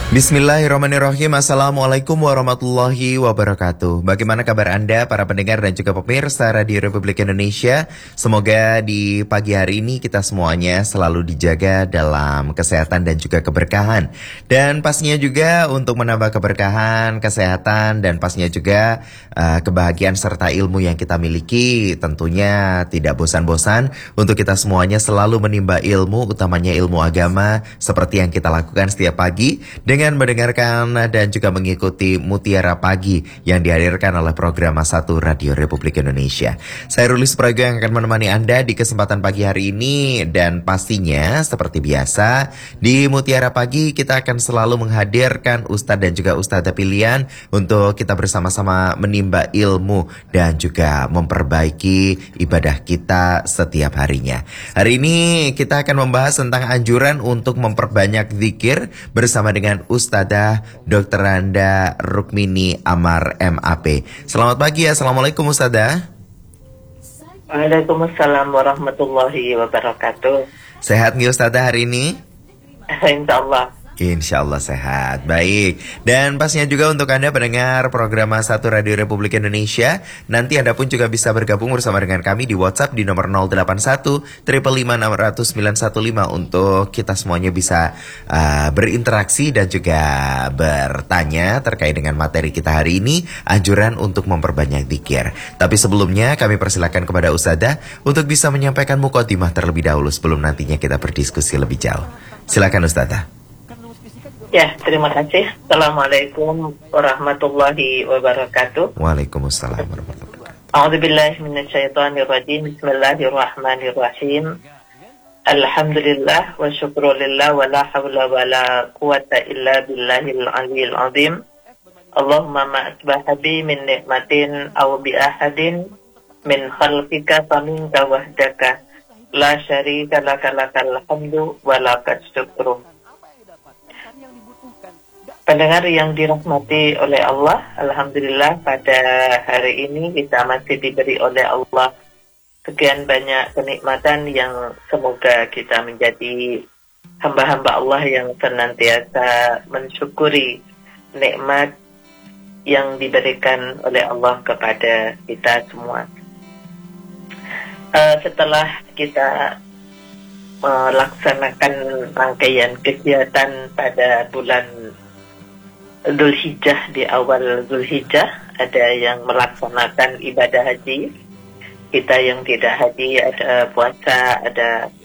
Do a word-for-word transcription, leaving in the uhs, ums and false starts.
Bismillahirrahmanirrahim. Assalamualaikum warahmatullahi wabarakatuh. Bagaimana kabar Anda para pendengar dan juga pemirsa Radio Republik Indonesia? Semoga di pagi hari ini kita semuanya selalu dijaga dalam kesehatan dan juga keberkahan. Dan pastinya juga untuk menambah keberkahan, kesehatan, dan pastinya juga uh, kebahagiaan serta ilmu yang kita miliki. Tentunya tidak bosan-bosan untuk kita semuanya selalu menimba ilmu, utamanya ilmu agama, seperti yang kita lakukan setiap pagi dengan mendengarkan dan juga mengikuti Mutiara Pagi yang dihadirkan oleh program satu Radio Republik Indonesia. Saya Rulis Praga yang akan menemani Anda di kesempatan pagi hari ini, dan pastinya seperti biasa di Mutiara Pagi kita akan selalu menghadirkan ustadz dan juga ustadzah pilihan untuk kita bersama-sama menimba ilmu dan juga memperbaiki ibadah kita setiap harinya. Hari ini kita akan membahas tentang anjuran untuk memperbanyak zikir bersama dengan Ustadzah dokter Randa Rukmini Amar M A P. Selamat pagi, Assalamualaikum Ustadzah. Waalaikumsalam warahmatullahi wabarakatuh. Sehat nih Ustadzah hari ini? Insya Allah. Insya Allah sehat, baik. Dan pastinya juga untuk Anda pendengar program satu Radio Republik Indonesia, nanti Anda pun juga bisa bergabung bersama dengan kami di WhatsApp di nomor nol delapan satu lima lima enam nol nol sembilan satu lima untuk kita semuanya bisa uh, berinteraksi dan juga bertanya terkait dengan materi kita hari ini, anjuran untuk memperbanyak zikir. Tapi sebelumnya kami persilakan kepada Ustadzah untuk bisa menyampaikan mukadimah terlebih dahulu sebelum nantinya kita berdiskusi lebih jauh. Silakan Ustadzah. Ya, terima kasih. Assalamualaikum warahmatullahi wabarakatuh. Waalaikumsalam warahmatullahi wabarakatuh. A'udzubillahi minasyaitonirrajim. Bismillahirrahmanirrahim. Alhamdulillah wa syukrulillah wa la hawla wa la quwata illa billahil aliyil azim. Allahumma ma asbaha bi min ni'matin aw bi ahadin min khalqika faminka wahdaka la syarika laka lakal hamdu wa lakal syukru. Pendengar yang dirahmati oleh Allah, alhamdulillah pada hari ini kita masih diberi oleh Allah sekian banyak kenikmatan yang semoga kita menjadi hamba-hamba Allah yang senantiasa mensyukuri nikmat yang diberikan oleh Allah kepada kita semua. Uh, setelah kita melaksanakan rangkaian kegiatan pada bulan Dzulhijjah, di awal Dzulhijjah ada yang melaksanakan ibadah haji, kita yang tidak haji ada puasa, ada